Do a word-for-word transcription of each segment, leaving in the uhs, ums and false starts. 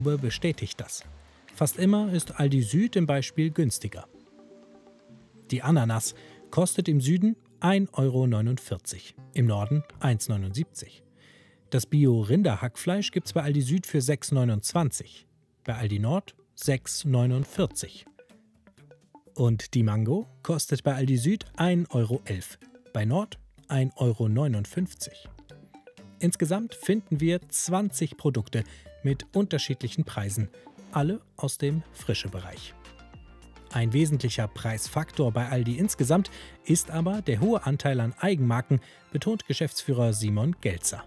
bestätigt das. Fast immer ist Aldi Süd im Beispiel günstiger. Die Ananas kostet im Süden ein Euro neunundvierzig, im Norden eins Euro neunundsiebzig. Das Bio-Rinderhackfleisch gibt es bei Aldi Süd für sechs Euro neunundzwanzig, bei Aldi Nord sechs Euro neunundvierzig. Und die Mango kostet bei Aldi Süd ein Euro elf, bei Nord ein Euro neunundfünfzig. Insgesamt finden wir zwanzig Produkte mit unterschiedlichen Preisen, alle aus dem Frische-Bereich. Ein wesentlicher Preisfaktor bei Aldi insgesamt ist aber der hohe Anteil an Eigenmarken, betont Geschäftsführer Simon Gelzer.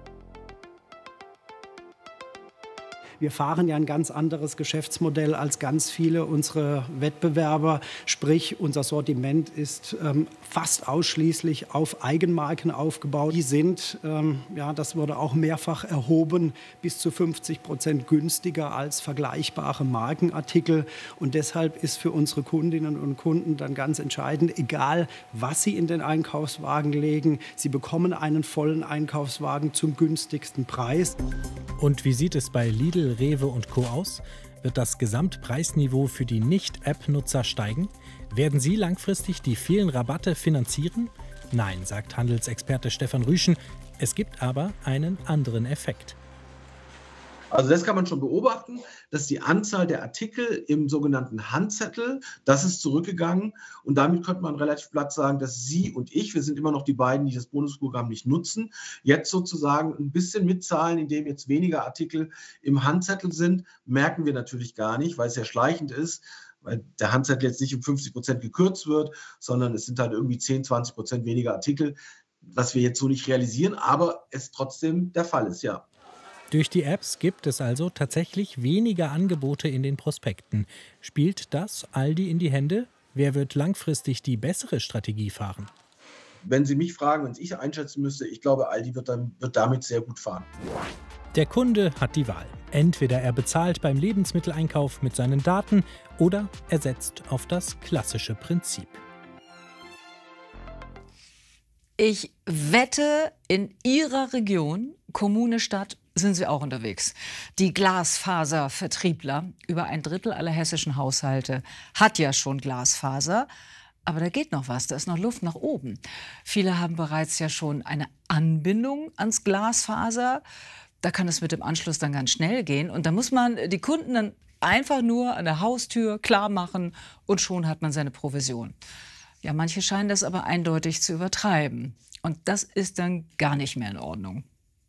Wir fahren ja ein ganz anderes Geschäftsmodell als ganz viele unserer Wettbewerber. Sprich, unser Sortiment ist ähm, fast ausschließlich auf Eigenmarken aufgebaut. Die sind, ähm, ja, das wurde auch mehrfach erhoben, bis zu fünfzig Prozent günstiger als vergleichbare Markenartikel. Und deshalb ist für unsere Kundinnen und Kunden dann ganz entscheidend, egal was sie in den Einkaufswagen legen, sie bekommen einen vollen Einkaufswagen zum günstigsten Preis. Und wie sieht es bei Lidl, Rewe und Co. aus? Wird das Gesamtpreisniveau für die Nicht-App-Nutzer steigen? Werden sie langfristig die vielen Rabatte finanzieren? Nein, sagt Handelsexperte Stefan Rüschen. Es gibt aber einen anderen Effekt. Also das kann man schon beobachten, dass die Anzahl der Artikel im sogenannten Handzettel, das ist zurückgegangen. Und damit könnte man relativ platt sagen, dass Sie und ich, wir sind immer noch die beiden, die das Bonusprogramm nicht nutzen, jetzt sozusagen ein bisschen mitzahlen, indem jetzt weniger Artikel im Handzettel sind, merken wir natürlich gar nicht, weil es ja schleichend ist, weil der Handzettel jetzt nicht um fünfzig Prozent gekürzt wird, sondern es sind halt irgendwie zehn, zwanzig Prozent weniger Artikel, was wir jetzt so nicht realisieren, aber es trotzdem der Fall ist, ja. Durch die Apps gibt es also tatsächlich weniger Angebote in den Prospekten. Spielt das Aldi in die Hände? Wer wird langfristig die bessere Strategie fahren? Wenn Sie mich fragen, wenn ich einschätzen müsste, ich glaube, Aldi wird, dann, wird damit sehr gut fahren. Der Kunde hat die Wahl. Entweder er bezahlt beim Lebensmitteleinkauf mit seinen Daten oder er setzt auf das klassische Prinzip. Ich wette, in Ihrer Region, Kommune, Stadt, sind Sie auch unterwegs. Die Glasfaservertriebler, über ein Drittel aller hessischen Haushalte, hat ja schon Glasfaser. Aber da geht noch was, da ist noch Luft nach oben. Viele haben bereits ja schon eine Anbindung ans Glasfaser. Da kann es mit dem Anschluss dann ganz schnell gehen. Und da muss man die Kunden dann einfach nur an der Haustür klar machen und schon hat man seine Provision. Ja, manche scheinen das aber eindeutig zu übertreiben. Und das ist dann gar nicht mehr in Ordnung.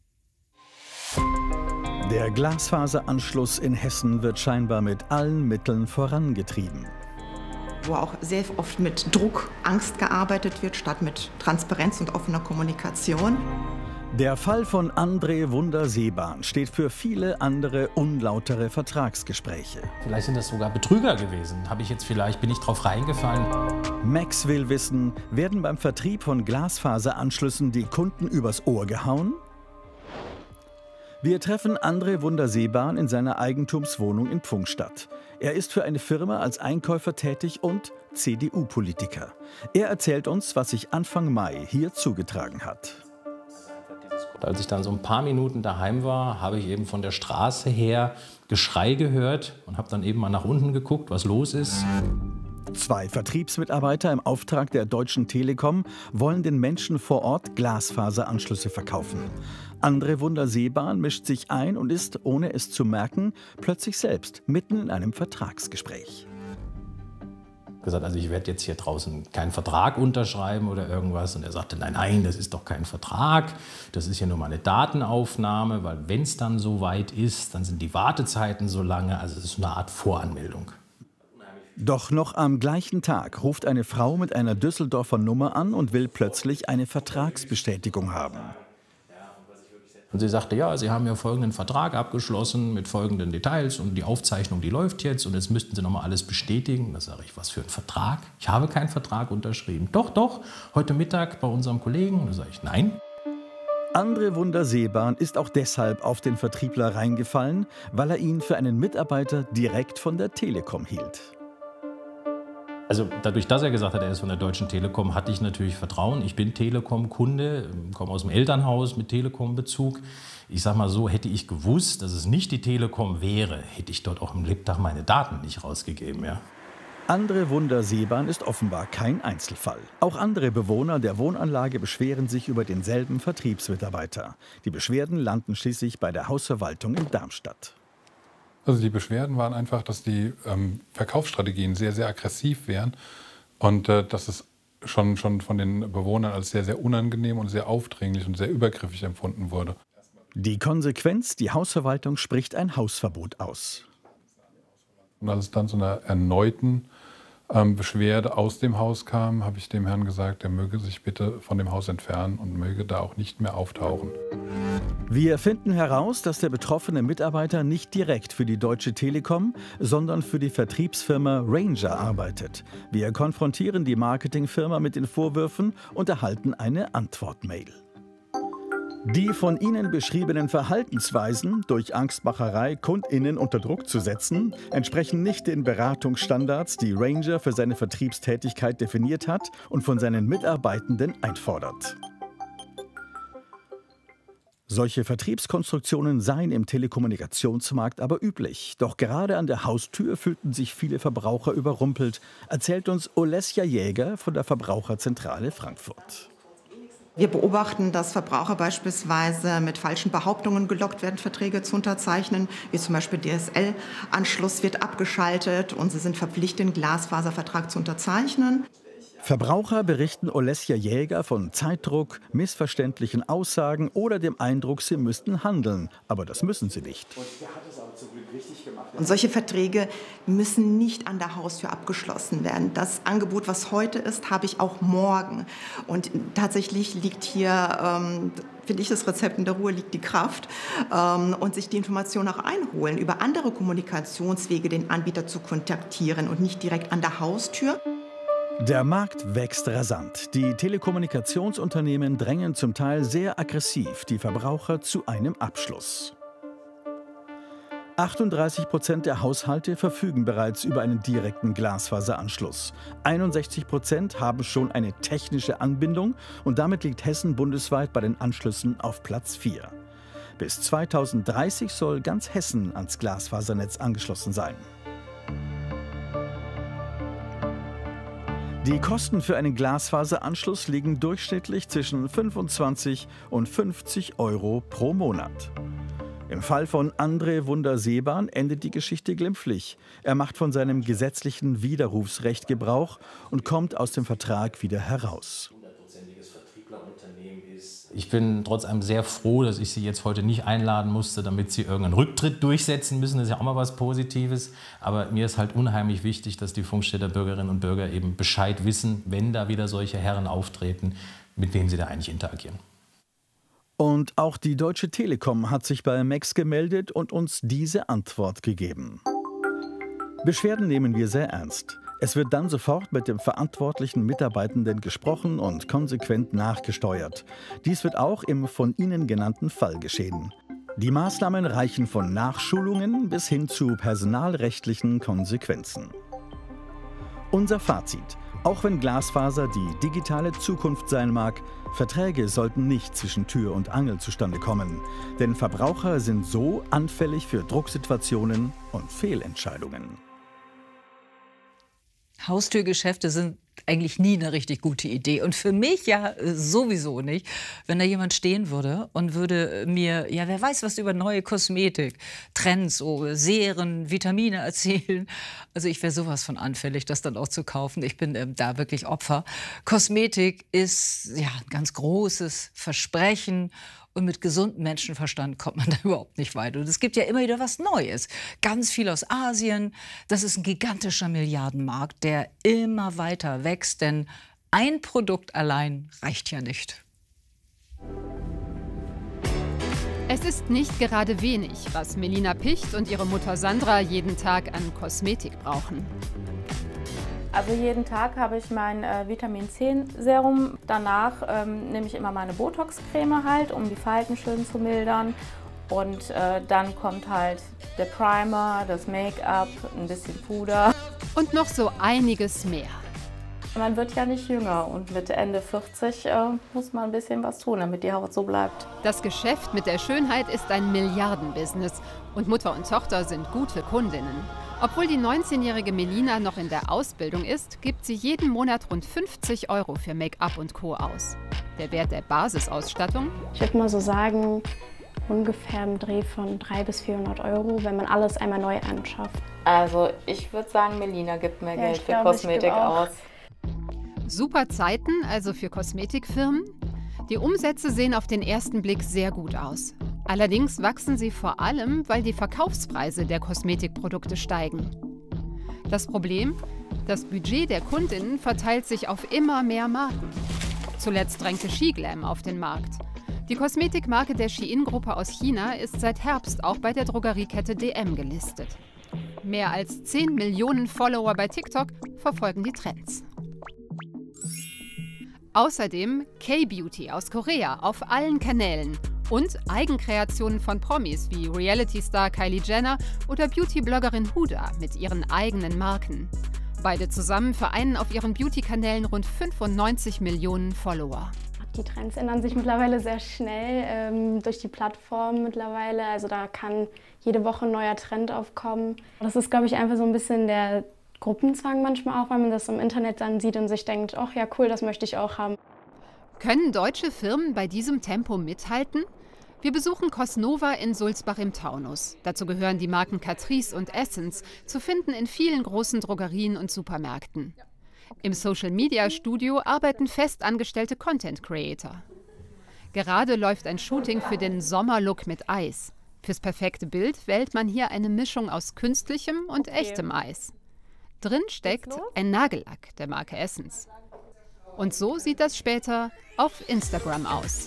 Der Glasfaseranschluss in Hessen wird scheinbar mit allen Mitteln vorangetrieben. Wo auch sehr oft mit Druck, Angst gearbeitet wird, statt mit Transparenz und offener Kommunikation. Der Fall von André Wunder-Seebahn steht für viele andere unlautere Vertragsgespräche. Vielleicht sind das sogar Betrüger gewesen. Habe ich jetzt vielleicht, bin ich drauf reingefallen. Max will wissen, werden beim Vertrieb von Glasfaseranschlüssen die Kunden übers Ohr gehauen? Wir treffen André Wunder-Seebahn in seiner Eigentumswohnung in Pfungstadt. Er ist für eine Firma als Einkäufer tätig und C D U-Politiker. Er erzählt uns, was sich Anfang Mai hier zugetragen hat. Als ich dann so ein paar Minuten daheim war, habe ich eben von der Straße her Geschrei gehört und habe dann eben mal nach unten geguckt, was los ist. Zwei Vertriebsmitarbeiter im Auftrag der Deutschen Telekom wollen den Menschen vor Ort Glasfaseranschlüsse verkaufen. André Wunder-Seebahn mischt sich ein und ist, ohne es zu merken, plötzlich selbst mitten in einem Vertragsgespräch. Gesagt, also ich werde jetzt hier draußen keinen Vertrag unterschreiben oder irgendwas. Und er sagte, nein, nein, das ist doch kein Vertrag. Das ist ja nur mal eine Datenaufnahme, weil wenn es dann so weit ist, dann sind die Wartezeiten so lange. Also es ist eine Art Voranmeldung. Doch noch am gleichen Tag ruft eine Frau mit einer Düsseldorfer Nummer an und will plötzlich eine Vertragsbestätigung haben. Und sie sagte, ja, Sie haben ja folgenden Vertrag abgeschlossen mit folgenden Details und die Aufzeichnung, die läuft jetzt und jetzt müssten Sie noch mal alles bestätigen. Da sage ich, was für ein Vertrag? Ich habe keinen Vertrag unterschrieben. Doch, doch, heute Mittag bei unserem Kollegen. Und da sage ich, nein. André Wunder-Seebahn ist auch deshalb auf den Vertriebler reingefallen, weil er ihn für einen Mitarbeiter direkt von der Telekom hielt. Also dadurch, dass er gesagt hat, er ist von der Deutschen Telekom, hatte ich natürlich Vertrauen. Ich bin Telekom-Kunde, komme aus dem Elternhaus mit Telekom-Bezug. Ich sage mal so, hätte ich gewusst, dass es nicht die Telekom wäre, hätte ich dort auch im Lebtag meine Daten nicht rausgegeben. Ja. Andre Wunder Seebahn ist offenbar kein Einzelfall. Auch andere Bewohner der Wohnanlage beschweren sich über denselben Vertriebsmitarbeiter. Die Beschwerden landen schließlich bei der Hausverwaltung in Darmstadt. Also die Beschwerden waren einfach, dass die ähm, Verkaufsstrategien sehr, sehr aggressiv wären und äh, dass es schon, schon von den Bewohnern als sehr, sehr unangenehm und sehr aufdringlich und sehr übergriffig empfunden wurde. Die Konsequenz, die Hausverwaltung spricht ein Hausverbot aus. Und als es dann zu einer erneuten ähm, Beschwerde aus dem Haus kam, habe ich dem Herrn gesagt, er möge sich bitte von dem Haus entfernen und möge da auch nicht mehr auftauchen. Wir finden heraus, dass der betroffene Mitarbeiter nicht direkt für die Deutsche Telekom, sondern für die Vertriebsfirma Ranger arbeitet. Wir konfrontieren die Marketingfirma mit den Vorwürfen und erhalten eine Antwortmail. Die von Ihnen beschriebenen Verhaltensweisen, durch Angstmacherei KundInnen unter Druck zu setzen, entsprechen nicht den Beratungsstandards, die Ranger für seine Vertriebstätigkeit definiert hat und von seinen Mitarbeitenden einfordert. Solche Vertriebskonstruktionen seien im Telekommunikationsmarkt aber üblich. Doch gerade an der Haustür fühlten sich viele Verbraucher überrumpelt, erzählt uns Olesja Jäger von der Verbraucherzentrale Frankfurt. Wir beobachten, dass Verbraucher beispielsweise mit falschen Behauptungen gelockt werden, Verträge zu unterzeichnen, wie zum Beispiel D S L-Anschluss wird abgeschaltet und sie sind verpflichtet, einen Glasfaservertrag zu unterzeichnen. Verbraucher berichten Olesja Jäger von Zeitdruck, missverständlichen Aussagen oder dem Eindruck, sie müssten handeln. Aber das müssen sie nicht. Und solche Verträge müssen nicht an der Haustür abgeschlossen werden. Das Angebot, was heute ist, habe ich auch morgen. Und tatsächlich liegt hier, ähm, finde ich, das Rezept: in der Ruhe liegt die Kraft. Ähm, und sich die Information auch einholen, über andere Kommunikationswege den Anbieter zu kontaktieren und nicht direkt an der Haustür. Der Markt wächst rasant. Die Telekommunikationsunternehmen drängen zum Teil sehr aggressiv die Verbraucher zu einem Abschluss. achtunddreißig Prozent der Haushalte verfügen bereits über einen direkten Glasfaseranschluss. einundsechzig Prozent haben schon eine technische Anbindung und damit liegt Hessen bundesweit bei den Anschlüssen auf Platz vier. Bis zweitausenddreißig soll ganz Hessen ans Glasfasernetz angeschlossen sein. Die Kosten für einen Glasfaseranschluss liegen durchschnittlich zwischen fünfundzwanzig und fünfzig Euro pro Monat. Im Fall von Andre Wunder Seebahn endet die Geschichte glimpflich. Er macht von seinem gesetzlichen Widerrufsrecht Gebrauch und kommt aus dem Vertrag wieder heraus. Ich bin trotz allem sehr froh, dass ich Sie jetzt heute nicht einladen musste, damit Sie irgendeinen Rücktritt durchsetzen müssen. Das ist ja auch mal was Positives. Aber mir ist halt unheimlich wichtig, dass die Funkstädter Bürgerinnen und Bürger eben Bescheid wissen, wenn da wieder solche Herren auftreten, mit wem sie da eigentlich interagieren. Und auch die Deutsche Telekom hat sich bei Max gemeldet und uns diese Antwort gegeben. Beschwerden nehmen wir sehr ernst. Es wird dann sofort mit dem verantwortlichen Mitarbeitenden gesprochen und konsequent nachgesteuert. Dies wird auch im von Ihnen genannten Fall geschehen. Die Maßnahmen reichen von Nachschulungen bis hin zu personalrechtlichen Konsequenzen. Unser Fazit: Auch wenn Glasfaser die digitale Zukunft sein mag, Verträge sollten nicht zwischen Tür und Angel zustande kommen. Denn Verbraucher sind so anfällig für Drucksituationen und Fehlentscheidungen. Haustürgeschäfte sind eigentlich nie eine richtig gute Idee. Und für mich ja sowieso nicht, wenn da jemand stehen würde und würde mir, ja, wer weiß was über neue Kosmetik, Trends, oh, Serien, Vitamine erzählen. Also ich wäre sowas von anfällig, das dann auch zu kaufen. Ich bin ähm, da wirklich Opfer. Kosmetik ist ja ein ganz großes Versprechen. Und mit gesundem Menschenverstand kommt man da überhaupt nicht weiter. Und es gibt ja immer wieder was Neues. Ganz viel aus Asien. Das ist ein gigantischer Milliardenmarkt, der immer weiter wächst. Denn ein Produkt allein reicht ja nicht. Es ist nicht gerade wenig, was Melina Picht und ihre Mutter Sandra jeden Tag an Kosmetik brauchen. Also jeden Tag habe ich mein äh, Vitamin C Serum. Danach ähm, nehme ich immer meine Botox-Creme halt, um die Falten schön zu mildern. Und äh, dann kommt halt der Primer, das Make-up, ein bisschen Puder. Und noch so einiges mehr. Man wird ja nicht jünger und mit Ende vierzig äh, muss man ein bisschen was tun, damit die Haut so bleibt. Das Geschäft mit der Schönheit ist ein Milliardenbusiness und Mutter und Tochter sind gute Kundinnen. Obwohl die neunzehnjährige Melina noch in der Ausbildung ist, gibt sie jeden Monat rund fünfzig Euro für Make-up und Co. aus. Der Wert der Basisausstattung? Ich würde mal so sagen, ungefähr im Dreh von dreihundert bis vierhundert Euro, wenn man alles einmal neu anschafft. Also ich würde sagen, Melina gibt mehr Ja, Geld ich für glaub, ich Kosmetik geb auch. aus. Super Zeiten, also für Kosmetikfirmen. Die Umsätze sehen auf den ersten Blick sehr gut aus. Allerdings wachsen sie vor allem, weil die Verkaufspreise der Kosmetikprodukte steigen. Das Problem? Das Budget der Kundinnen verteilt sich auf immer mehr Marken. Zuletzt drängte Shiglam auf den Markt. Die Kosmetikmarke der Shein-Gruppe aus China ist seit Herbst auch bei der Drogeriekette D M gelistet. Mehr als zehn Millionen Follower bei TikTok verfolgen die Trends. Außerdem K-Beauty aus Korea auf allen Kanälen und Eigenkreationen von Promis wie Reality-Star Kylie Jenner oder Beauty-Bloggerin Huda mit ihren eigenen Marken. Beide zusammen vereinen auf ihren Beauty-Kanälen rund fünfundneunzig Millionen Follower. Die Trends ändern sich mittlerweile sehr schnell ähm, durch die Plattform mittlerweile. Also da kann jede Woche ein neuer Trend aufkommen. Das ist, glaube ich, einfach so ein bisschen der Gruppenzwang manchmal auch, weil man das im Internet dann sieht und sich denkt, ach ja cool, das möchte ich auch haben. Können deutsche Firmen bei diesem Tempo mithalten? Wir besuchen Cosnova in Sulzbach im Taunus. Dazu gehören die Marken Catrice und Essence, zu finden in vielen großen Drogerien und Supermärkten. Im Social-Media-Studio arbeiten festangestellte Content-Creator. Gerade läuft ein Shooting für den Sommerlook mit Eis. Fürs perfekte Bild wählt man hier eine Mischung aus künstlichem und Okay. echtem Eis. Drin steckt ein Nagellack der Marke Essence. Und so sieht das später auf Instagram aus.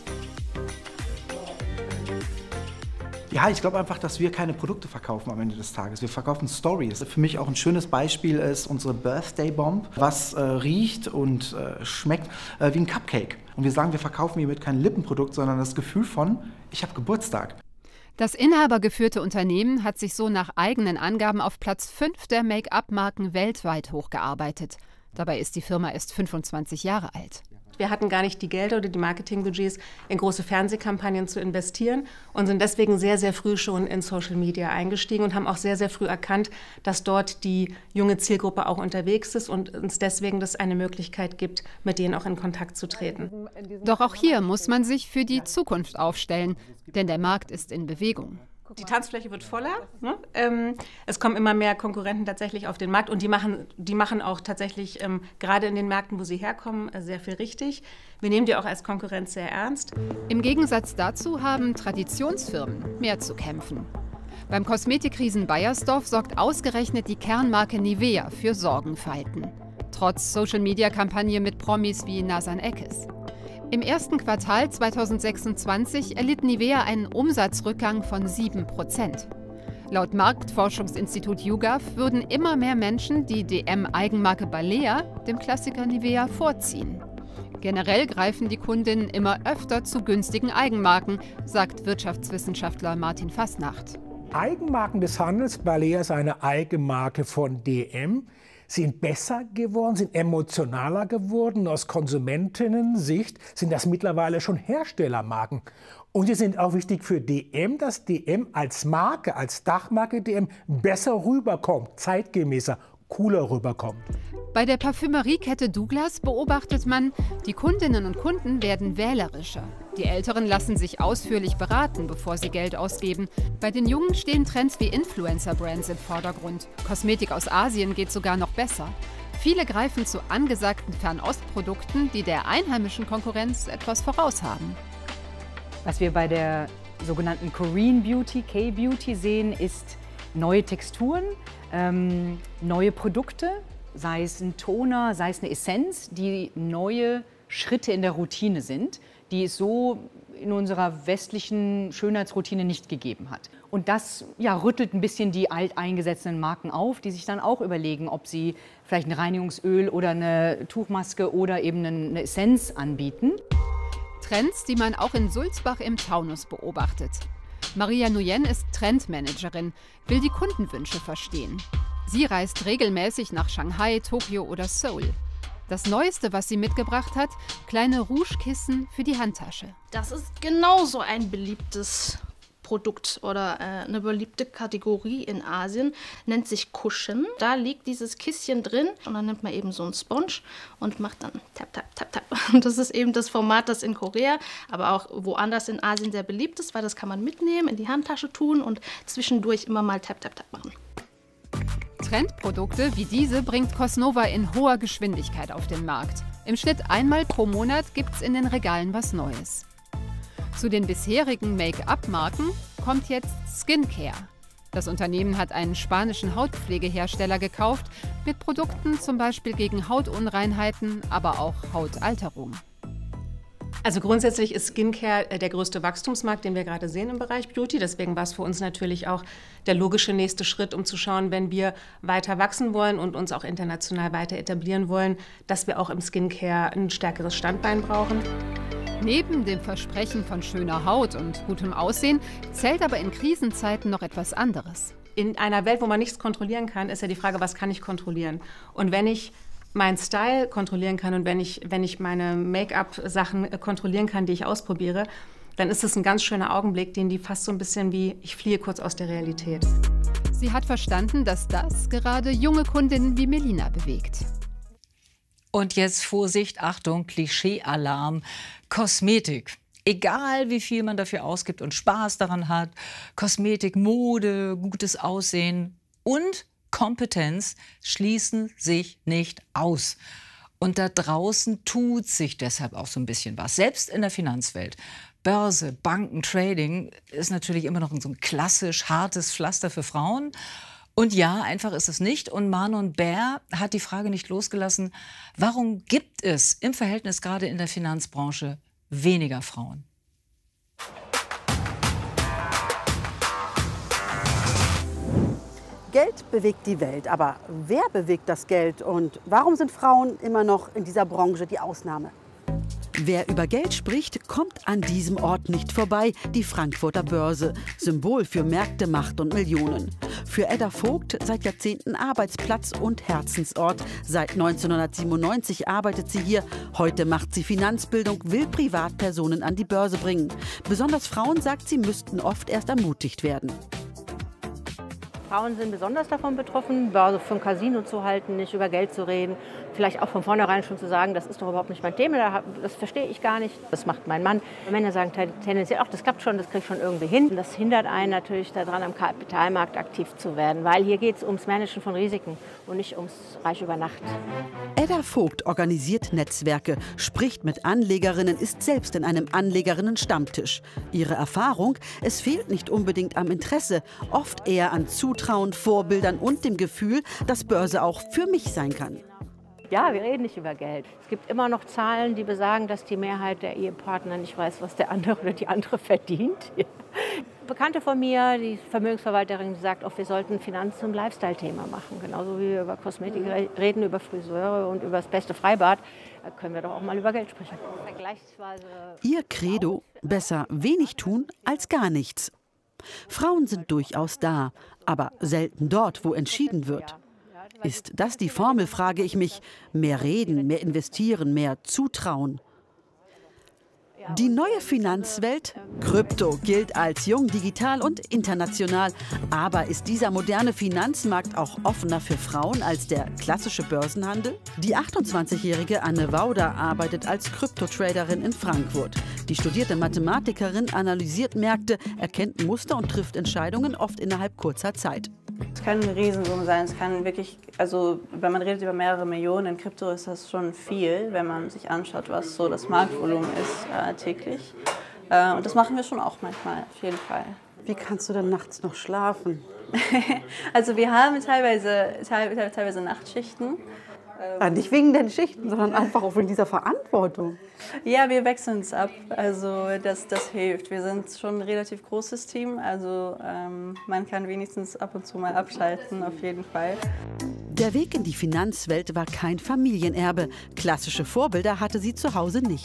Ja, ich glaube einfach, dass wir keine Produkte verkaufen am Ende des Tages. Wir verkaufen Stories. Für mich auch ein schönes Beispiel ist unsere Birthday Bomb, was äh, riecht und äh, schmeckt äh, wie ein Cupcake. Und wir sagen, wir verkaufen hiermit kein Lippenprodukt, sondern das Gefühl von, ich habe Geburtstag. Das inhabergeführte Unternehmen hat sich so nach eigenen Angaben auf Platz fünf der Make-up-Marken weltweit hochgearbeitet. Dabei ist die Firma erst fünfundzwanzig Jahre alt. Wir hatten gar nicht die Gelder oder die Marketingbudgets, in große Fernsehkampagnen zu investieren und sind deswegen sehr, sehr früh schon in Social Media eingestiegen und haben auch sehr, sehr früh erkannt, dass dort die junge Zielgruppe auch unterwegs ist und uns deswegen das eine Möglichkeit gibt, mit denen auch in Kontakt zu treten. Doch auch hier muss man sich für die Zukunft aufstellen, denn der Markt ist in Bewegung. Die Tanzfläche wird voller. Ne? Ähm, es kommen immer mehr Konkurrenten tatsächlich auf den Markt und die machen, die machen auch tatsächlich ähm, gerade in den Märkten, wo sie herkommen, äh, sehr viel richtig. Wir nehmen die auch als Konkurrenz sehr ernst. Im Gegensatz dazu haben Traditionsfirmen mehr zu kämpfen. Beim Kosmetikriesen Beiersdorf sorgt ausgerechnet die Kernmarke Nivea für Sorgenfalten. Trotz Social-Media-Kampagne mit Promis wie Nazan Eckes. Im ersten Quartal zweitausendsechsundzwanzig erlitt Nivea einen Umsatzrückgang von sieben Prozent. Laut Marktforschungsinstitut YouGov würden immer mehr Menschen die D M-Eigenmarke Balea dem Klassiker Nivea vorziehen. Generell greifen die Kundinnen immer öfter zu günstigen Eigenmarken, sagt Wirtschaftswissenschaftler Martin Fasnacht. Eigenmarken des Handels, Balea ist eine Eigenmarke von D M, sind besser geworden, sind emotionaler geworden. Aus Konsumentinnen-Sicht sind das mittlerweile schon Herstellermarken. Und sie sind auch wichtig für D M, dass D M als Marke, als Dachmarke D M besser rüberkommt, zeitgemäßer, cooler rüberkommt. Bei der Parfümeriekette Douglas beobachtet man, die Kundinnen und Kunden werden wählerischer. Die Älteren lassen sich ausführlich beraten, bevor sie Geld ausgeben. Bei den Jungen stehen Trends wie Influencer-Brands im Vordergrund. Kosmetik aus Asien geht sogar noch besser. Viele greifen zu angesagten Fernostprodukten, die der einheimischen Konkurrenz etwas voraus haben. Was wir bei der sogenannten Korean Beauty, K-Beauty sehen, ist neue Texturen, ähm, neue Produkte, sei es ein Toner, sei es eine Essenz, die neue Schritte in der Routine sind, die es so in unserer westlichen Schönheitsroutine nicht gegeben hat. Und das ja, rüttelt ein bisschen die alteingesetzten Marken auf, die sich dann auch überlegen, ob sie vielleicht ein Reinigungsöl oder eine Tuchmaske oder eben eine Essenz anbieten. Trends, die man auch in Sulzbach im Taunus beobachtet. Maria Nguyen ist Trendmanagerin, will die Kundenwünsche verstehen. Sie reist regelmäßig nach Shanghai, Tokio oder Seoul. Das Neueste, was sie mitgebracht hat, kleine Rougekissen für die Handtasche. Das ist genauso ein beliebtes Produkt oder äh, eine beliebte Kategorie in Asien, nennt sich Cushion. Da liegt dieses Kisschen drin und dann nimmt man eben so einen Sponge und macht dann tap, tap, tap, tap. Und das ist eben das Format, das in Korea, aber auch woanders in Asien sehr beliebt ist, weil das kann man mitnehmen, in die Handtasche tun und zwischendurch immer mal tap, tap, tap machen. Trendprodukte wie diese bringt Cosnova in hoher Geschwindigkeit auf den Markt. Im Schnitt einmal pro Monat gibt's in den Regalen was Neues. Zu den bisherigen Make-up-Marken kommt jetzt Skincare. Das Unternehmen hat einen spanischen Hautpflegehersteller gekauft, mit Produkten zum Beispiel gegen Hautunreinheiten, aber auch Hautalterung. Also grundsätzlich ist Skincare der größte Wachstumsmarkt, den wir gerade sehen im Bereich Beauty. Deswegen war es für uns natürlich auch der logische nächste Schritt, um zu schauen, wenn wir weiter wachsen wollen und uns auch international weiter etablieren wollen, dass wir auch im Skincare ein stärkeres Standbein brauchen. Neben dem Versprechen von schöner Haut und gutem Aussehen zählt aber in Krisenzeiten noch etwas anderes. In einer Welt, wo man nichts kontrollieren kann, ist ja die Frage, was kann ich kontrollieren? Und wenn ich meinen Style kontrollieren kann und wenn ich, wenn ich meine Make-up-Sachen kontrollieren kann, die ich ausprobiere, dann ist es ein ganz schöner Augenblick, den die fast so ein bisschen wie, ich fliehe kurz aus der Realität. Sie hat verstanden, dass das gerade junge Kundinnen wie Melina bewegt. Und jetzt Vorsicht, Achtung, Klischee-Alarm, Kosmetik. Egal, wie viel man dafür ausgibt und Spaß daran hat, Kosmetik, Mode, gutes Aussehen und Kompetenz schließen sich nicht aus. Und da draußen tut sich deshalb auch so ein bisschen was. Selbst in der Finanzwelt. Börse, Banken, Trading ist natürlich immer noch so ein klassisch hartes Pflaster für Frauen. Und ja, einfach ist es nicht. Und Manon Bär hat die Frage nicht losgelassen, warum gibt es im Verhältnis gerade in der Finanzbranche weniger Frauen? Geld bewegt die Welt, aber wer bewegt das Geld und warum sind Frauen immer noch in dieser Branche die Ausnahme? Wer über Geld spricht, kommt an diesem Ort nicht vorbei, die Frankfurter Börse, Symbol für Märkte, Macht und Millionen. Für Edda Vogt seit Jahrzehnten Arbeitsplatz und Herzensort. Seit neunzehnhundertsiebenundneunzig arbeitet sie hier. Heute macht sie Finanzbildung, will Privatpersonen an die Börse bringen. Besonders Frauen, sagt sie, müssten oft erst ermutigt werden. Frauen sind besonders davon betroffen, Börse vom Casino zu halten, nicht über Geld zu reden. Vielleicht auch von vornherein schon zu sagen, das ist doch überhaupt nicht mein Thema, das verstehe ich gar nicht, das macht mein Mann. Männer sagen tendenziell, ach, das klappt schon, das kriege ich schon irgendwie hin. Und das hindert einen natürlich daran, am Kapitalmarkt aktiv zu werden, weil hier geht es ums Managen von Risiken und nicht ums Reich über Nacht. Edda Vogt organisiert Netzwerke, spricht mit Anlegerinnen, ist selbst in einem Anlegerinnen-Stammtisch. Ihre Erfahrung, es fehlt nicht unbedingt am Interesse, oft eher an Zutrauen, Vorbildern und dem Gefühl, dass Börse auch für mich sein kann. Ja, wir reden nicht über Geld. Es gibt immer noch Zahlen, die besagen, dass die Mehrheit der Ehepartner nicht weiß, was der andere oder die andere verdient. Bekannte von mir, die Vermögensverwalterin, sagt auch, wir sollten Finanz- und Lifestyle-Thema machen. Genauso wie wir über Kosmetik reden, über Friseure und über das beste Freibad, da können wir doch auch mal über Geld sprechen. Ihr Credo, besser wenig tun als gar nichts. Frauen sind durchaus da, aber selten dort, wo entschieden wird. Ist das die Formel, frage ich mich. Mehr reden, mehr investieren, mehr zutrauen. Die neue Finanzwelt, Krypto, gilt als jung, digital und international. Aber ist dieser moderne Finanzmarkt auch offener für Frauen als der klassische Börsenhandel? Die achtundzwanzigjährige Anne Wauder arbeitet als Kryptotraderin in Frankfurt. Die studierte Mathematikerin analysiert Märkte, erkennt Muster und trifft Entscheidungen oft innerhalb kurzer Zeit. Es kann eine Riesensumme sein. Es kann wirklich, also wenn man redet über mehrere Millionen, in Krypto ist das schon viel, wenn man sich anschaut, was so das Marktvolumen ist äh, täglich. Äh, und das machen wir schon auch manchmal, auf jeden Fall. Wie kannst du dann nachts noch schlafen? Also wir haben teilweise, teilweise, teilweise Nachtschichten. Ja, nicht wegen den Schichten, sondern einfach auch wegen dieser Verantwortung. Ja, wir wechseln es ab, also das, das hilft. Wir sind schon ein relativ großes Team, also ähm, man kann wenigstens ab und zu mal abschalten, auf jeden Fall. Der Weg in die Finanzwelt war kein Familienerbe. Klassische Vorbilder hatte sie zu Hause nicht.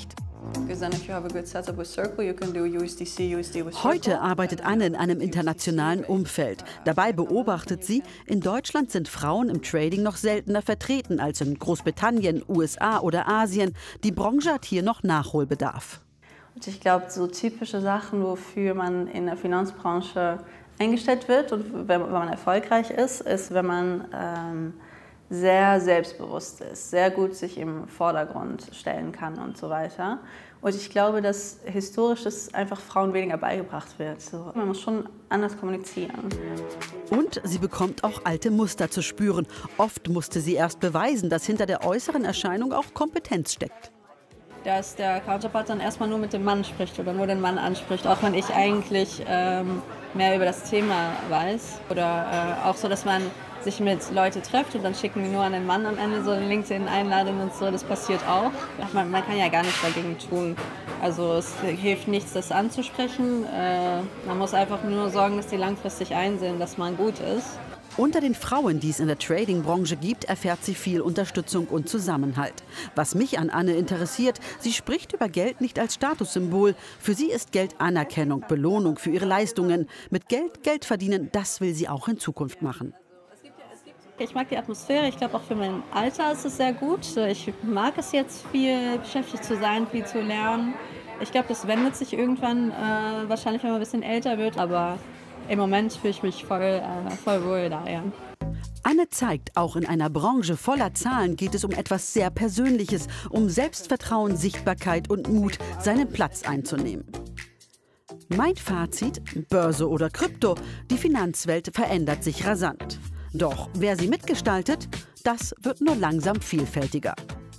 Heute arbeitet Anne in einem internationalen Umfeld. Dabei beobachtet sie, in Deutschland sind Frauen im Trading noch seltener vertreten als in Großbritannien, U S A oder Asien. Die Branche hat hier noch Nachholbedarf. Und ich glaube, so typische Sachen, wofür man in der Finanzbranche eingestellt wird und wenn man erfolgreich ist, ist, wenn man ähm, sehr selbstbewusst ist, sehr gut sich im Vordergrund stellen kann und so weiter. Und ich glaube, dass historisch das einfach Frauen weniger beigebracht wird. So, man muss schon anders kommunizieren. Und sie bekommt auch alte Muster zu spüren. Oft musste sie erst beweisen, dass hinter der äußeren Erscheinung auch Kompetenz steckt. Dass der Counterpart dann erstmal nur mit dem Mann spricht oder nur den Mann anspricht, auch wenn ich eigentlich ähm, mehr über das Thema weiß. Oder äh, auch so, dass man sich mit Leuten trifft und dann schicken die nur an den Mann am Ende so eine LinkedIn-Einladung und so, das passiert auch. Man, man kann ja gar nichts dagegen tun. Also es hilft nichts, das anzusprechen. Äh, man muss einfach nur sorgen, dass die langfristig einsehen, dass man gut ist. Unter den Frauen, die es in der Trading-Branche gibt, erfährt sie viel Unterstützung und Zusammenhalt. Was mich an Anne interessiert, sie spricht über Geld nicht als Statussymbol. Für sie ist Geld Anerkennung, Belohnung für ihre Leistungen. Mit Geld Geld verdienen, das will sie auch in Zukunft machen. Ich mag die Atmosphäre, ich glaube auch für mein Alter ist es sehr gut. Ich mag es jetzt, viel beschäftigt zu sein, viel zu lernen. Ich glaube, das wendet sich irgendwann, äh, wahrscheinlich wenn man ein bisschen älter wird, aber im Moment fühle ich mich voll, äh, voll wohl da. Ja. Anne zeigt, auch in einer Branche voller Zahlen geht es um etwas sehr Persönliches, um Selbstvertrauen, Sichtbarkeit und Mut, seinen Platz einzunehmen. Mein Fazit, Börse oder Krypto, die Finanzwelt verändert sich rasant. Doch wer sie mitgestaltet, das wird nur langsam vielfältiger.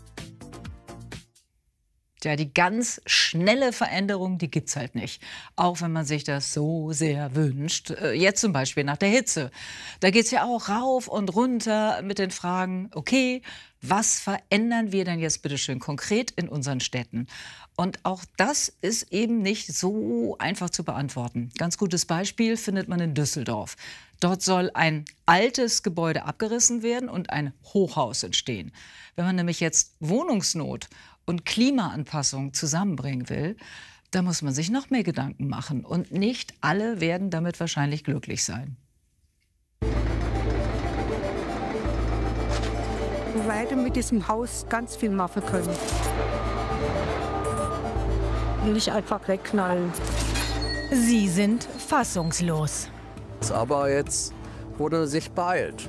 Ja, die ganz schnelle Veränderung, die gibt's halt nicht. Auch wenn man sich das so sehr wünscht. Jetzt zum Beispiel nach der Hitze. Da geht's ja auch rauf und runter mit den Fragen, okay, was verändern wir denn jetzt bitte schön konkret in unseren Städten? Und auch das ist eben nicht so einfach zu beantworten. Ganz gutes Beispiel findet man in Düsseldorf. Dort soll ein altes Gebäude abgerissen werden und ein Hochhaus entstehen. Wenn man nämlich jetzt Wohnungsnot und Klimaanpassung zusammenbringen will, da muss man sich noch mehr Gedanken machen. Und nicht alle werden damit wahrscheinlich glücklich sein. Wir werden mit diesem Haus ganz viel machen können. Nicht einfach wegknallen. Sie sind fassungslos. Aber jetzt wurde sich beeilt.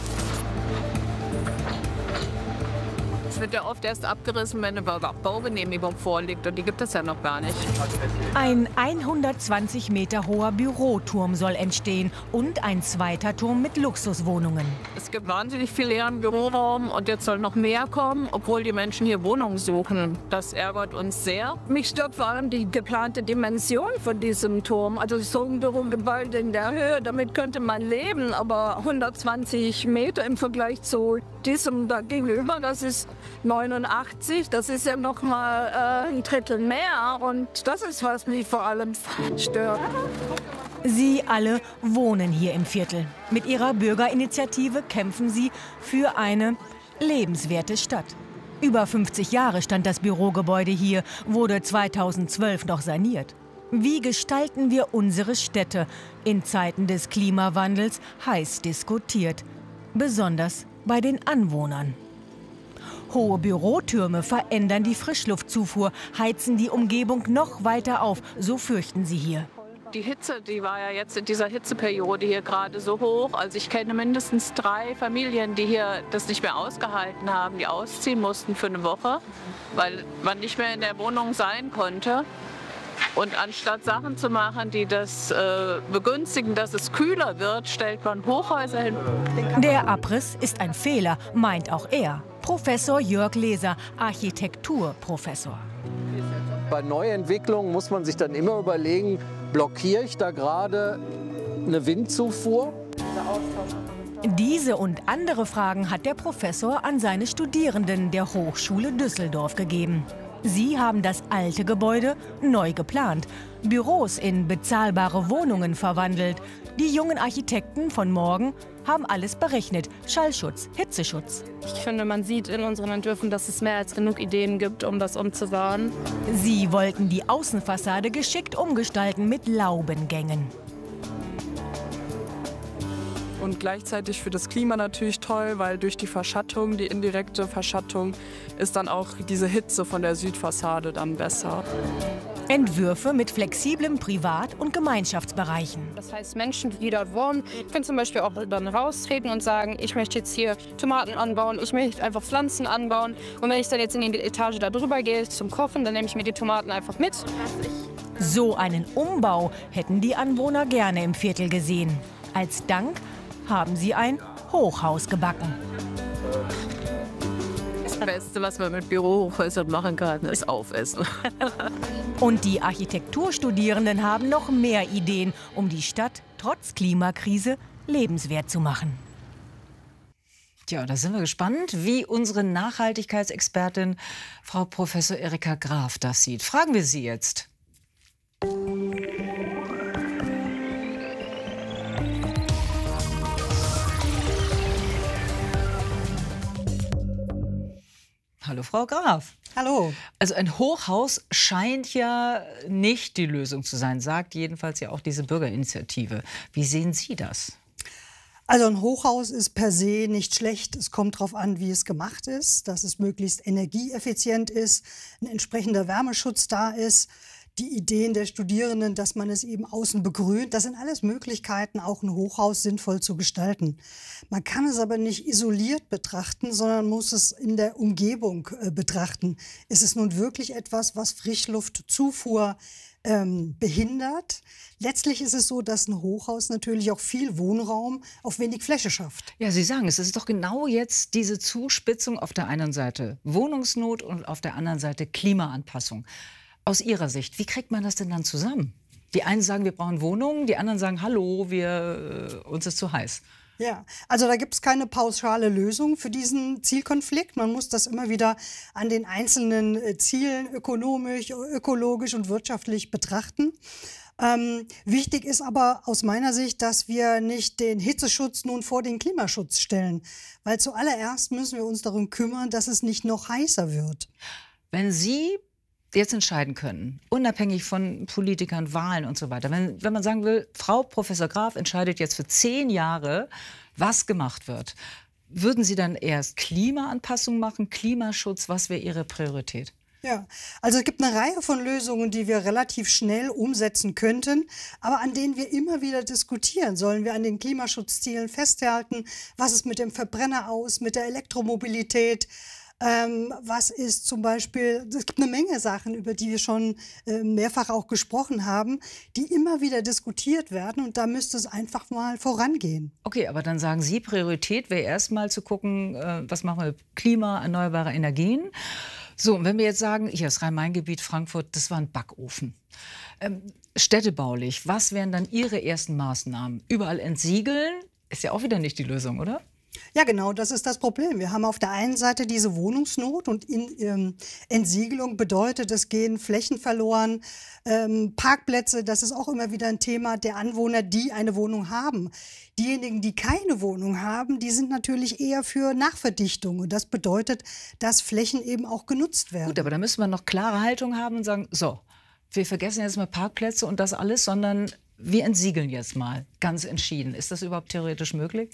Es wird ja oft erst abgerissen, wenn eine Baugenehmigung vorliegt. Und die gibt es ja noch gar nicht. Ein hundertzwanzig Meter hoher Büroturm soll entstehen und ein zweiter Turm mit Luxuswohnungen. Es gibt wahnsinnig viel leeren Büroraum und jetzt soll noch mehr kommen, obwohl die Menschen hier Wohnungen suchen. Das ärgert uns sehr. Mich stört vor allem die geplante Dimension von diesem Turm. Also so ein Bürogebäude in der Höhe, damit könnte man leben. Aber hundertzwanzig Meter im Vergleich zu diesem da gegenüber, das ist neunundachtzig, das ist ja noch mal äh, ein Drittel mehr. Und das ist, was mich vor allem stört. Sie alle wohnen hier im Viertel. Mit ihrer Bürgerinitiative kämpfen sie für eine lebenswerte Stadt. Über fünfzig Jahre stand das Bürogebäude hier, wurde zweitausendzwölf noch saniert. Wie gestalten wir unsere Städte? In Zeiten des Klimawandels heiß diskutiert. Besonders bei den Anwohnern. Hohe Bürotürme verändern die Frischluftzufuhr, heizen die Umgebung noch weiter auf, so fürchten sie hier. Die Hitze, die war ja jetzt in dieser Hitzeperiode hier gerade so hoch. Also ich kenne mindestens drei Familien, die hier das nicht mehr ausgehalten haben, die ausziehen mussten für eine Woche, weil man nicht mehr in der Wohnung sein konnte. Und anstatt Sachen zu machen, die das äh, begünstigen, dass es kühler wird, stellt man Hochhäuser hin. Der Abriss ist ein Fehler, meint auch er. Professor Jörg Leser, Architekturprofessor. Bei Neuentwicklungen muss man sich dann immer überlegen, blockiere ich da gerade eine Windzufuhr? Diese und andere Fragen hat der Professor an seine Studierenden der Hochschule Düsseldorf gegeben. Sie haben das alte Gebäude neu geplant, Büros in bezahlbare Wohnungen verwandelt. Die jungen Architekten von morgen haben alles berechnet. Schallschutz, Hitzeschutz. Ich finde, man sieht in unseren Entwürfen, dass es mehr als genug Ideen gibt, um das umzubauen. Sie wollten die Außenfassade geschickt umgestalten mit Laubengängen. Und gleichzeitig für das Klima natürlich toll, weil durch die Verschattung, die indirekte Verschattung, ist dann auch diese Hitze von der Südfassade dann besser. Entwürfe mit flexiblen Privat- und Gemeinschaftsbereichen. Das heißt, Menschen, die dort wohnen, können zum Beispiel auch dann raustreten und sagen, ich möchte jetzt hier Tomaten anbauen, ich möchte einfach Pflanzen anbauen. Und wenn ich dann jetzt in die Etage da drüber gehe zum Kochen, dann nehme ich mir die Tomaten einfach mit. So einen Umbau hätten die Anwohner gerne im Viertel gesehen. Als Dank haben sie ein Hochhaus gebacken. Das Beste, was man mit Bürohochhäusern machen kann, ist aufessen. Und die Architekturstudierenden haben noch mehr Ideen, um die Stadt trotz Klimakrise lebenswert zu machen. Tja, da sind wir gespannt, wie unsere Nachhaltigkeitsexpertin Frau Professor Erika Graf das sieht. Fragen wir sie jetzt. Hallo Frau Graf. Hallo. Also ein Hochhaus scheint ja nicht die Lösung zu sein, sagt jedenfalls ja auch diese Bürgerinitiative. Wie sehen Sie das? Also ein Hochhaus ist per se nicht schlecht. Es kommt darauf an, wie es gemacht ist, dass es möglichst energieeffizient ist, ein entsprechender Wärmeschutz da ist. Die Ideen der Studierenden, dass man es eben außen begrünt, das sind alles Möglichkeiten, auch ein Hochhaus sinnvoll zu gestalten. Man kann es aber nicht isoliert betrachten, sondern muss es in der Umgebung äh, betrachten. Ist es nun wirklich etwas, was Frischluftzufuhr ähm, behindert? Letztlich ist es so, dass ein Hochhaus natürlich auch viel Wohnraum auf wenig Fläche schafft. Ja, Sie sagen es, es ist doch genau jetzt diese Zuspitzung auf der einen Seite Wohnungsnot und auf der anderen Seite Klimaanpassung. Aus Ihrer Sicht, wie kriegt man das denn dann zusammen? Die einen sagen, wir brauchen Wohnungen, die anderen sagen, hallo, wir, äh, uns ist zu heiß. Ja, also da gibt es keine pauschale Lösung für diesen Zielkonflikt. Man muss das immer wieder an den einzelnen Zielen ökonomisch, ökologisch und wirtschaftlich betrachten. Ähm, wichtig ist aber aus meiner Sicht, dass wir nicht den Hitzeschutz nun vor den Klimaschutz stellen. Weil zuallererst müssen wir uns darum kümmern, dass es nicht noch heißer wird. Wenn Sie jetzt entscheiden können, unabhängig von Politikern, Wahlen und so weiter. Wenn, wenn man sagen will, Frau Professor Graf entscheidet jetzt für zehn Jahre, was gemacht wird, würden Sie dann erst Klimaanpassung machen, Klimaschutz? Was wäre Ihre Priorität? Ja, also es gibt eine Reihe von Lösungen, die wir relativ schnell umsetzen könnten, aber an denen wir immer wieder diskutieren. Sollen wir an den Klimaschutzzielen festhalten? Was ist mit dem Verbrenner aus, mit der Elektromobilität? Ähm, was ist zum Beispiel, es gibt eine Menge Sachen, über die wir schon äh, mehrfach auch gesprochen haben, die immer wieder diskutiert werden und da müsste es einfach mal vorangehen. Okay, aber dann sagen Sie, Priorität wäre erstmal zu gucken, äh, was machen wir mit Klima, erneuerbare Energien. So, und wenn wir jetzt sagen, hier das Rhein-Main-Gebiet, Frankfurt, das war ein Backofen. Ähm, städtebaulich, was wären dann Ihre ersten Maßnahmen? Überall entsiegeln, ist ja auch wieder nicht die Lösung, oder? Ja, genau, das ist das Problem. Wir haben auf der einen Seite diese Wohnungsnot und in, ähm, Entsiegelung bedeutet, es gehen Flächen verloren, ähm, Parkplätze, das ist auch immer wieder ein Thema der Anwohner, die eine Wohnung haben. Diejenigen, die keine Wohnung haben, die sind natürlich eher für Nachverdichtung und das bedeutet, dass Flächen eben auch genutzt werden. Gut, aber da müssen wir noch klare Haltung haben und sagen, so, wir vergessen jetzt mal Parkplätze und das alles, sondern wir entsiegeln jetzt mal ganz entschieden. Ist das überhaupt theoretisch möglich?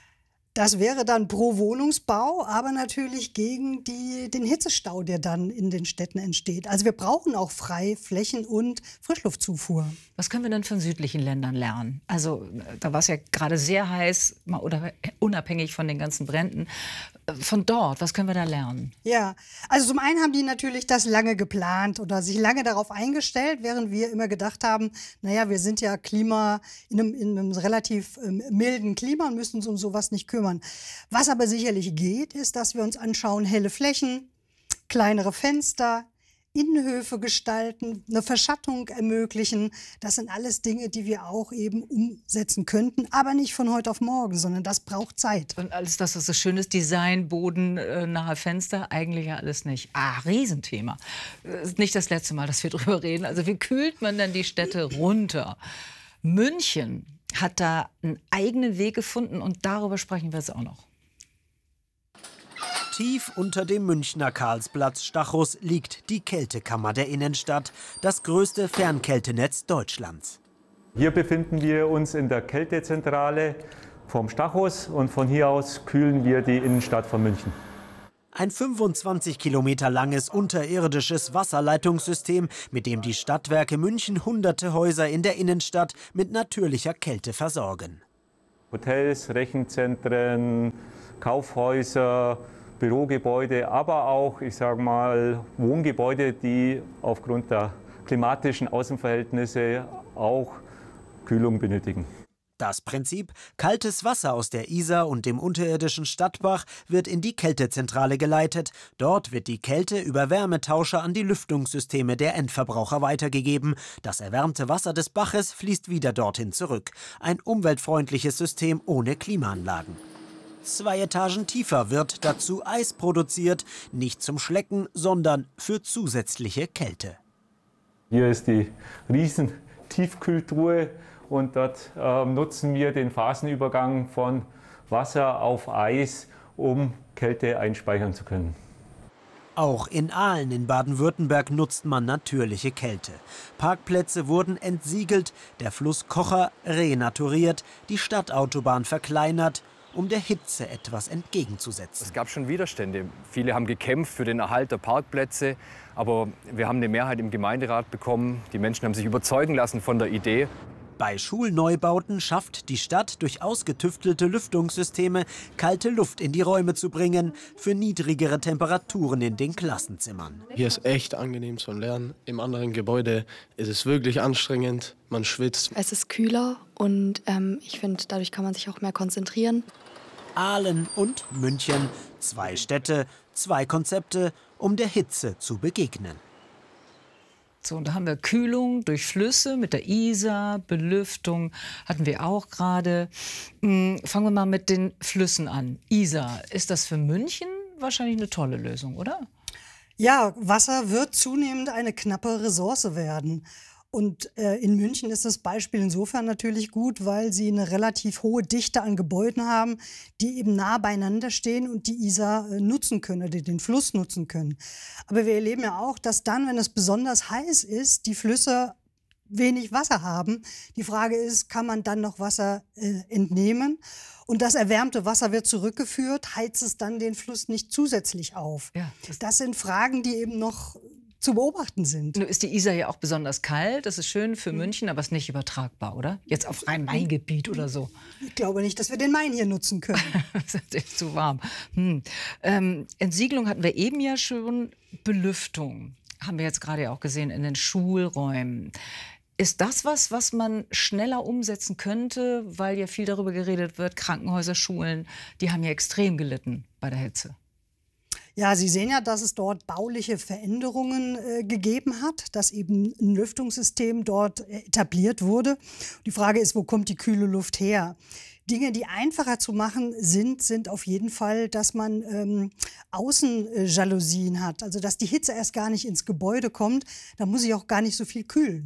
Das wäre dann pro Wohnungsbau, aber natürlich gegen die, den Hitzestau, der dann in den Städten entsteht. Also wir brauchen auch Freiflächen und Frischluftzufuhr. Was können wir denn von südlichen Ländern lernen? Also da war es ja gerade sehr heiß, mal oder unabhängig von den ganzen Bränden. Von dort, was können wir da lernen? Ja, also zum einen haben die natürlich das lange geplant oder sich lange darauf eingestellt, während wir immer gedacht haben, naja, wir sind ja Klima in einem, in einem relativ ähm, milden Klima und müssen uns um sowas nicht kümmern. Was aber sicherlich geht, ist, dass wir uns anschauen, helle Flächen, kleinere Fenster, Innenhöfe gestalten, eine Verschattung ermöglichen. Das sind alles Dinge, die wir auch eben umsetzen könnten, aber nicht von heute auf morgen, sondern das braucht Zeit. Und alles das, was so schön ist, Design, Boden, äh, nahe Fenster, eigentlich ja alles nicht. Ah, Riesenthema. Ist nicht das letzte Mal, dass wir drüber reden. Also wie kühlt man denn die Städte runter? München hat da einen eigenen Weg gefunden und darüber sprechen wir jetzt auch noch. Tief unter dem Münchner Karlsplatz Stachus liegt die Kältekammer der Innenstadt, das größte Fernkältenetz Deutschlands. Hier befinden wir uns in der Kältezentrale vom Stachus und von hier aus kühlen wir die Innenstadt von München. Ein fünfundzwanzig Kilometer langes unterirdisches Wasserleitungssystem, mit dem die Stadtwerke München hunderte Häuser in der Innenstadt mit natürlicher Kälte versorgen. Hotels, Rechenzentren, Kaufhäuser, Bürogebäude, aber auch, ich sage mal, Wohngebäude, die aufgrund der klimatischen Außenverhältnisse auch Kühlung benötigen. Das Prinzip: kaltes Wasser aus der Isar und dem unterirdischen Stadtbach wird in die Kältezentrale geleitet. Dort wird die Kälte über Wärmetauscher an die Lüftungssysteme der Endverbraucher weitergegeben. Das erwärmte Wasser des Baches fließt wieder dorthin zurück. Ein umweltfreundliches System ohne Klimaanlagen. Zwei Etagen tiefer wird dazu Eis produziert, nicht zum Schlecken, sondern für zusätzliche Kälte. Hier ist die riesen Tiefkühltruhe und dort äh, nutzen wir den Phasenübergang von Wasser auf Eis, um Kälte einspeichern zu können. Auch in Aalen in Baden-Württemberg nutzt man natürliche Kälte. Parkplätze wurden entsiegelt, der Fluss Kocher renaturiert, die Stadtautobahn verkleinert, um der Hitze etwas entgegenzusetzen. Es gab schon Widerstände. Viele haben gekämpft für den Erhalt der Parkplätze. Aber wir haben eine Mehrheit im Gemeinderat bekommen. Die Menschen haben sich überzeugen lassen von der Idee. Bei Schulneubauten schafft die Stadt durch ausgetüftelte Lüftungssysteme kalte Luft in die Räume zu bringen, für niedrigere Temperaturen in den Klassenzimmern. Hier ist echt angenehm zum Lernen. Im anderen Gebäude ist es wirklich anstrengend, man schwitzt. Es ist kühler und ähm, ich finde, dadurch kann man sich auch mehr konzentrieren. Aalen und München, zwei Städte, zwei Konzepte, um der Hitze zu begegnen. So, und da haben wir Kühlung durch Flüsse mit der Isar, Belüftung hatten wir auch gerade. Hm, fangen wir mal mit den Flüssen an. Isar, ist das für München wahrscheinlich eine tolle Lösung, oder? Ja, Wasser wird zunehmend eine knappe Ressource werden. Und äh, in München ist das Beispiel insofern natürlich gut, weil sie eine relativ hohe Dichte an Gebäuden haben, die eben nah beieinander stehen und die Isar äh, nutzen können, oder den Fluss nutzen können. Aber wir erleben ja auch, dass dann, wenn es besonders heiß ist, die Flüsse wenig Wasser haben. Die Frage ist, kann man dann noch Wasser äh, entnehmen? Und das erwärmte Wasser wird zurückgeführt, heizt es dann den Fluss nicht zusätzlich auf? Ja, das, das sind Fragen, die eben noch zu beobachten sind. Nun ist die Isar ja auch besonders kalt. Das ist schön für München, aber es ist nicht übertragbar, oder? Jetzt auf Rhein-Main-Gebiet oder so. Ich glaube nicht, dass wir den Main hier nutzen können. Das ist echt zu warm. Hm. Ähm, Entsiegelung hatten wir eben ja schon. Belüftung haben wir jetzt gerade auch gesehen in den Schulräumen. Ist das was, was man schneller umsetzen könnte, weil ja viel darüber geredet wird, Krankenhäuser, Schulen, die haben ja extrem gelitten bei der Hitze? Ja, Sie sehen ja, dass es dort bauliche Veränderungen äh, gegeben hat, dass eben ein Lüftungssystem dort äh, etabliert wurde. Die Frage ist, wo kommt die kühle Luft her? Dinge, die einfacher zu machen sind, sind auf jeden Fall, dass man ähm, Außenjalousien hat, also dass die Hitze erst gar nicht ins Gebäude kommt. Da muss ich auch gar nicht so viel kühlen.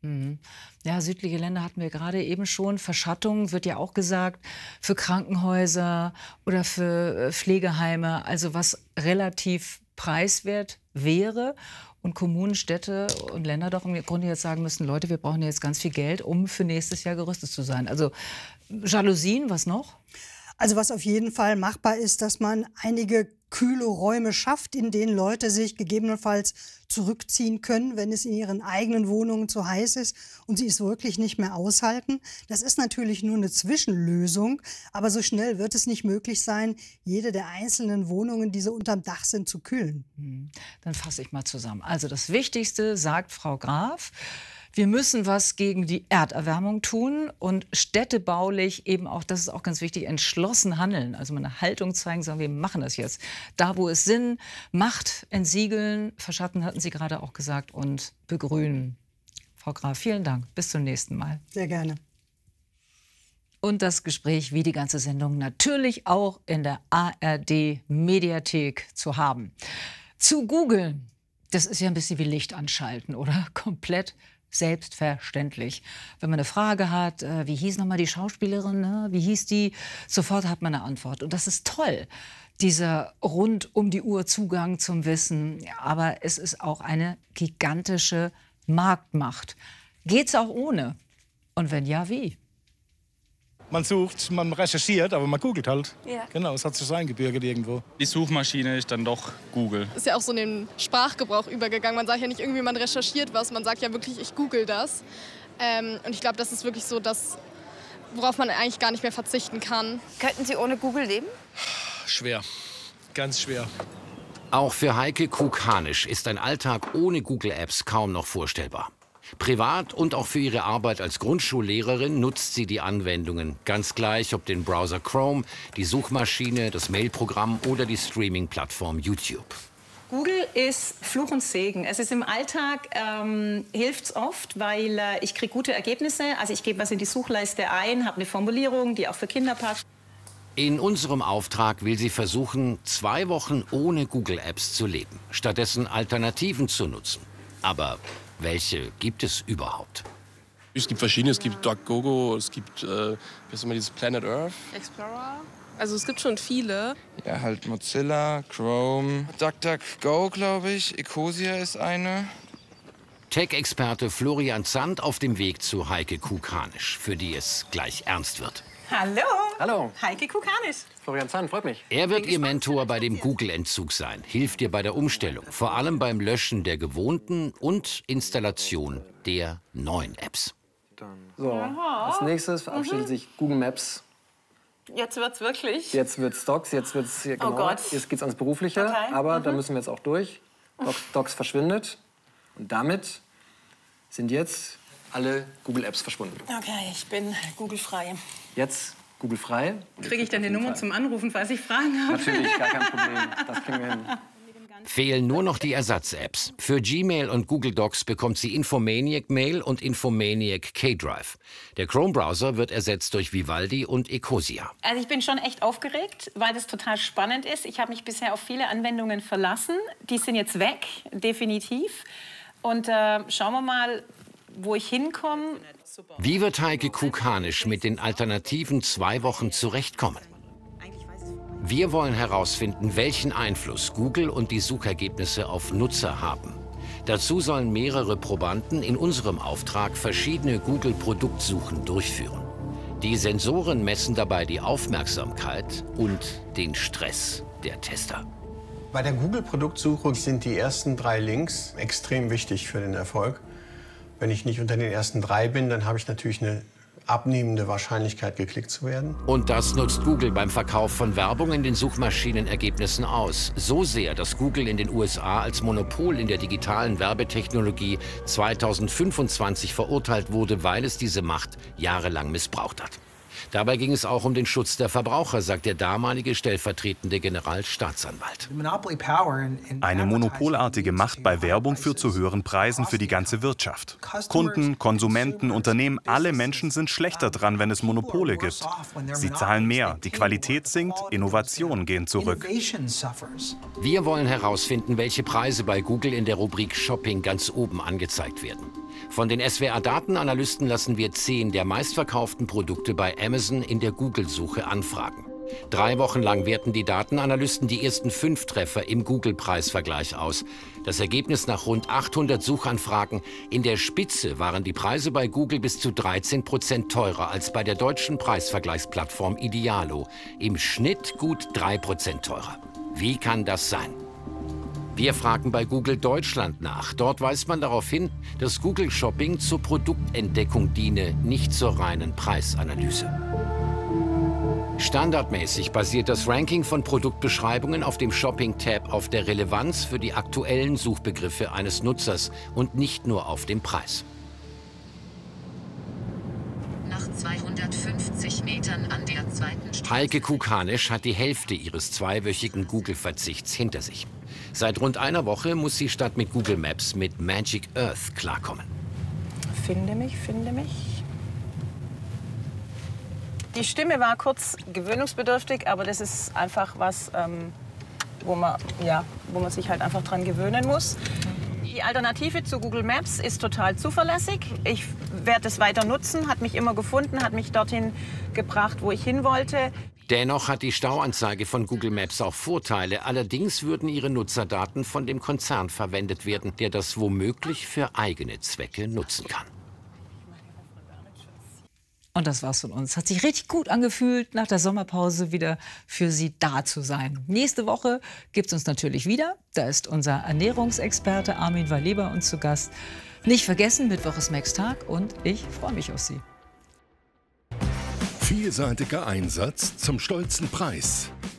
Ja, südliche Länder hatten wir gerade eben schon. Verschattung wird ja auch gesagt für Krankenhäuser oder für Pflegeheime. Also was relativ preiswert wäre und Kommunen, Städte und Länder doch im Grunde jetzt sagen müssen, Leute, wir brauchen jetzt ganz viel Geld, um für nächstes Jahr gerüstet zu sein. Also Jalousien, was noch? Also was auf jeden Fall machbar ist, dass man einige kühle Räume schafft, in denen Leute sich gegebenenfalls zurückziehen können, wenn es in ihren eigenen Wohnungen zu heiß ist und sie es wirklich nicht mehr aushalten. Das ist natürlich nur eine Zwischenlösung, aber so schnell wird es nicht möglich sein, jede der einzelnen Wohnungen, die so unterm Dach sind, zu kühlen. Dann fasse ich mal zusammen. Also das Wichtigste, sagt Frau Graf, Wir müssen was gegen die Erderwärmung tun und städtebaulich eben auch, das ist auch ganz wichtig, entschlossen handeln. Also eine Haltung zeigen, sagen, wir machen das jetzt. Da, wo es Sinn macht, entsiegeln, verschatten, hatten Sie gerade auch gesagt, und begrünen. Frau Graf, vielen Dank. Bis zum nächsten Mal. Sehr gerne. Und das Gespräch, wie die ganze Sendung, natürlich auch in der A R D-Mediathek zu haben. Zu googeln, das ist ja ein bisschen wie Licht anschalten, oder? Komplett selbstverständlich. Wenn man eine Frage hat, äh, wie hieß nochmal die Schauspielerin, ne? Wie hieß die? Sofort hat man eine Antwort. Und das ist toll, dieser rund um die Uhr Zugang zum Wissen. Ja, aber es ist auch eine gigantische Marktmacht. Geht's auch ohne? Und wenn ja, wie? Man sucht, man recherchiert, aber man googelt halt. Ja. Genau, es hat sich so eingebürgert irgendwo. Die Suchmaschine ist dann doch Google. Ist ja auch so in den Sprachgebrauch übergegangen. Man sagt ja nicht irgendwie, man recherchiert was, man sagt ja wirklich, ich google das. Ähm, und ich glaube, das ist wirklich so das, worauf man eigentlich gar nicht mehr verzichten kann. Könnten Sie ohne Google leben? Schwer, ganz schwer. Auch für Heike Kukanisch ist ein Alltag ohne Google-Apps kaum noch vorstellbar. Privat und auch für ihre Arbeit als Grundschullehrerin nutzt sie die Anwendungen, ganz gleich ob den Browser Chrome, die Suchmaschine, das Mailprogramm oder die Streaming-Plattform YouTube. Google ist Fluch und Segen. Es ist im Alltag, ähm, hilft es oft, weil äh, ich kriege gute Ergebnisse. Also ich gebe was in die Suchleiste ein, habe eine Formulierung, die auch für Kinder passt. In unserem Auftrag will sie versuchen, zwei Wochen ohne Google-Apps zu leben, stattdessen Alternativen zu nutzen. Aber welche gibt es überhaupt? Es gibt verschiedene. Es gibt DuckDuckGo, es gibt äh, wie heißt immer dieses Planet Earth. Explorer? Also es gibt schon viele. Ja, halt Mozilla, Chrome, DuckDuckGo, glaube ich. Ecosia ist eine. Tech-Experte Florian Zandt auf dem Weg zu Heike Kukanisch, für die es gleich ernst wird. Hallo. Hallo. Heike Kukanisch. Florian Zandt, freut mich. Er wird ihr Mentor bei dem Google-Entzug sein, hilft ihr bei der Umstellung, vor allem beim Löschen der gewohnten und Installation der neuen Apps. So, als nächstes verabschiedet mhm. sich Google Maps. Jetzt wird's wirklich. Jetzt wird's Docs, jetzt wird's hier, genau. Oh Gott. Jetzt geht's ans Berufliche, okay. aber mhm. da müssen wir jetzt auch durch. Docs, Docs verschwindet und damit sind jetzt alle Google-Apps verschwunden. Okay, ich bin Google-frei. Jetzt Google frei. Kriege ich denn die Nummer zum Anrufen, falls ich Fragen habe? Natürlich, gar kein Problem. Das kriegen wir hin. Fehlen nur noch die Ersatz-Apps. Für Gmail und Google Docs bekommt sie Infomaniac Mail und Infomaniac K-Drive. Der Chrome-Browser wird ersetzt durch Vivaldi und Ecosia. Also ich bin schon echt aufgeregt, weil das total spannend ist. Ich habe mich bisher auf viele Anwendungen verlassen. Die sind jetzt weg, definitiv. Und äh, schauen wir mal, wo ich hinkomme. Wie wird Heike Kukanisch mit den Alternativen zwei Wochen zurechtkommen? Wir wollen herausfinden, welchen Einfluss Google und die Suchergebnisse auf Nutzer haben. Dazu sollen mehrere Probanden in unserem Auftrag verschiedene Google-Produktsuchen durchführen. Die Sensoren messen dabei die Aufmerksamkeit und den Stress der Tester. Bei der Google-Produktsuche sind die ersten drei Links extrem wichtig für den Erfolg. Wenn ich nicht unter den ersten drei bin, dann habe ich natürlich eine abnehmende Wahrscheinlichkeit, geklickt zu werden. Und das nutzt Google beim Verkauf von Werbung in den Suchmaschinenergebnissen aus. So sehr, dass Google in den U S A als Monopol in der digitalen Werbetechnologie zweitausendfünfundzwanzig verurteilt wurde, weil es diese Macht jahrelang missbraucht hat. Dabei ging es auch um den Schutz der Verbraucher, sagt der damalige stellvertretende Generalstaatsanwalt. Eine monopolartige Macht bei Werbung führt zu höheren Preisen für die ganze Wirtschaft. Kunden, Konsumenten, Unternehmen, alle Menschen sind schlechter dran, wenn es Monopole gibt. Sie zahlen mehr, die Qualität sinkt, Innovationen gehen zurück. Wir wollen herausfinden, welche Preise bei Google in der Rubrik Shopping ganz oben angezeigt werden. Von den S W R-Datenanalysten lassen wir zehn der meistverkauften Produkte bei Amazon in der Google-Suche anfragen. Drei Wochen lang werten die Datenanalysten die ersten fünf Treffer im Google-Preisvergleich aus. Das Ergebnis nach rund achthundert Suchanfragen: in der Spitze waren die Preise bei Google bis zu dreizehn Prozent teurer als bei der deutschen Preisvergleichsplattform Idealo. Im Schnitt gut drei Prozent teurer. Wie kann das sein? Wir fragen bei Google Deutschland nach. Dort weist man darauf hin, dass Google Shopping zur Produktentdeckung diene, nicht zur reinen Preisanalyse. Standardmäßig basiert das Ranking von Produktbeschreibungen auf dem Shopping-Tab auf der Relevanz für die aktuellen Suchbegriffe eines Nutzers und nicht nur auf dem Preis. zweihundertfünfzig Metern an der zweiten Straße. Heike Kukanisch hat die Hälfte ihres zweiwöchigen Google-Verzichts hinter sich. Seit rund einer Woche muss sie statt mit Google Maps mit Magic Earth klarkommen. Finde mich, finde mich. Die Stimme war kurz gewöhnungsbedürftig, aber das ist einfach was, ähm, wo man, ja, wo man sich halt einfach dran gewöhnen muss. Die Alternative zu Google Maps ist total zuverlässig. Ich werde es weiter nutzen, hat mich immer gefunden, hat mich dorthin gebracht, wo ich hin wollte. Dennoch hat die Stauanzeige von Google Maps auch Vorteile. Allerdings würden ihre Nutzerdaten von dem Konzern verwendet werden, der das womöglich für eigene Zwecke nutzen kann. Und das war's von uns. Hat sich richtig gut angefühlt, nach der Sommerpause wieder für Sie da zu sein. Nächste Woche gibt's uns natürlich wieder. Da ist unser Ernährungsexperte Armin Waleh bei uns zu Gast. Nicht vergessen, Mittwoch ist Max Tag und ich freue mich auf Sie. Vielseitiger Einsatz zum stolzen Preis.